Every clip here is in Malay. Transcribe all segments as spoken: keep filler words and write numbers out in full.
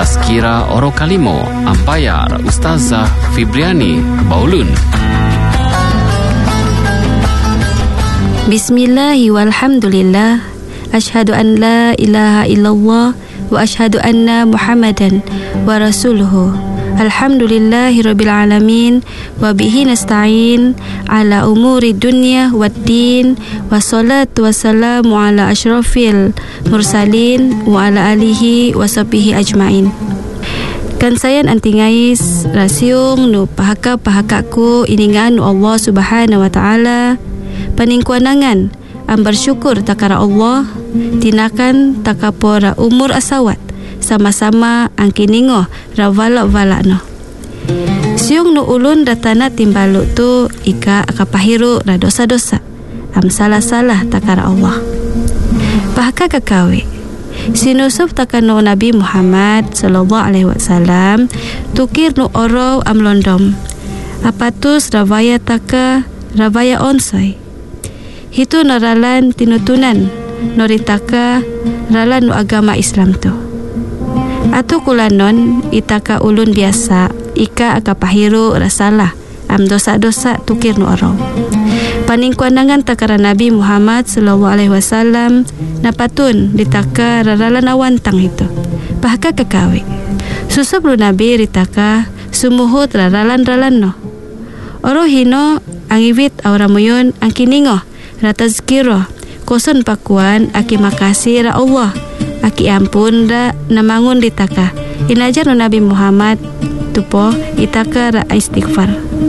Tazkira Oro Kalimo Ambayar Ustazah Fibriani Kebaulun. Bismillahi walhamdulillah. Ashhadu an la ilaha illallah wa ashhadu anna Muhammadan wa rasuluhu. Alhamdulillahi rabbil alamin wa bihi nasta'in ala umuri dunya waddin wa salatu wassalamu ala asyrafil mursalin wa ala alihi wa sahbihi ajmain. Kan sayan antingais rasiung nu pahaka-pahakaku iningan Allah Subhanahu wa taala paningkuanangan am bersyukur takara Allah tinakan takapora umur asawat sama-sama angkiningo ravalak-valak no. Siung nu ulun datana timbaluk tu ika akapahiru ra dosa-dosa am salah-salah takara Allah. Pahaka kakawi sinusuf takano Nabi Muhammad sallallahu alaihi wasallam tukir nu oro am londom apatus ravaya taka ravaya onsai hitu naralan tinutunan noritaka ralan nu agama Islam tu. Atu kulanon itaka ulun biasa ika akapahiru rasalah am dosa-dosa tukir nu oro. Paningkuanangan takara Nabi Muhammad sallallahu alaihi wasallam napatun ditaka raralan awantang itu. Bahka kakawi. Susub lu Nabi ritaka sumuhut raralan-ralan no. Oro hino angiwit auramuyun angkiningo ratazkiro koson pakuan aki makasih ra Allah. Aki ampun da namangun ditaka inajar nu Nabi Muhammad tupo itaka ra istighfar.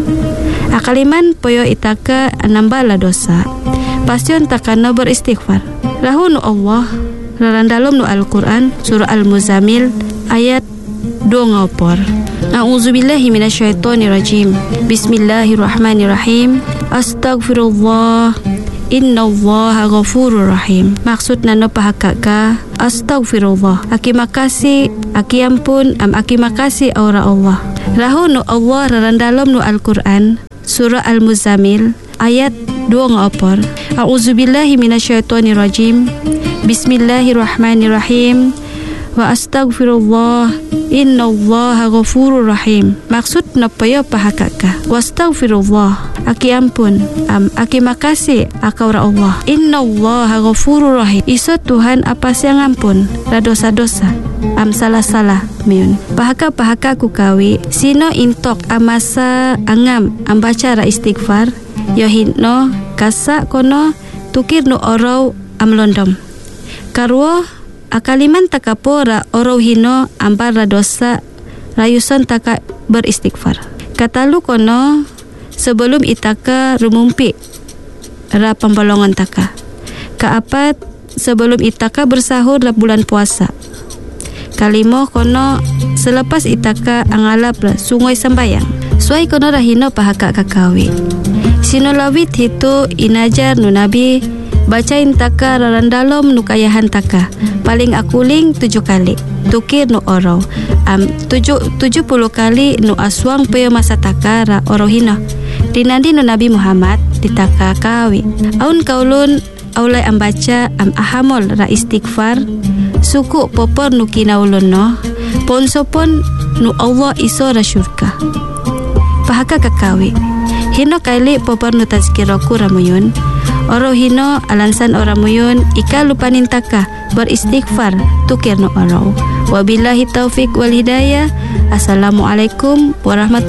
Akaliman poyo itaka anambala dosa pasyon takana beristighfar. Rahunu Allah rarandalom nu Al-Quran surah Al-Muzammil ayat dua ngopor. A'udzubillahi minasyaitonirrajim. Bismillahirrahmanirrahim. Astaghfirullah. Inna Allah ghafurur rahim. Maksud nano pahakaka astaghfirullah aki makasih aki ampun am aki makasih aura Allah. Rahunu Allah rarandalom nu Al-Quran surah Al-Muzammil ayat dua ngopor. A'udzubillahi minasyaitonirrajim. Bismillahirrahmanirrahim. Wa astaghfirullah. Inna Allah ghafurur rahim. Maksud napayo pahakaka wastaghfirullah aki ampun am aki makasih akaura Allah. Inna Allah ghafurur rahim. Iso Tuhan apa siang ampun ra dosa-dosa am salah-salah miun. Pahaka-pahaka ku kawi sino intok amasa angam am baca ra istighfar yo hinno kasa kono tukir nu orau am londom. Karwo akaliman takapora oro hino ampar ra dosa rayusan taka beristighfar. Katalu kono sebelum itaka rumumpi ra pembolongan taka. Kaapat sebelum itaka bersahur ra bulan puasa. Kalimo kono selepas itaka angalap ra sungai sembayang. Suai kono rahino pahaka kakawi. Sinolawit hitu inajar nu Nabi bacain taka rarandalom nu kayahan taka paling akuling tujuh kali tukir nu oro am tujuh tujuh puluh kali nu aswang peo masa taka ra oro hino dinandi nu Nabi Muhammad ditaka kawi aun kaulun aulai ambaca am ahamol ra istighfar suku popor nu kinaulun no ponsopon nu Allah iso ra syurga. Pahaka kakawi hino kaili popor nu tazkiraku ramuyun oro hino alansan oramuyun ika lupanin taka beristighfar tukir no oro. Wabillahi taufik wal hidayah. Assalamualaikum warahmatullahi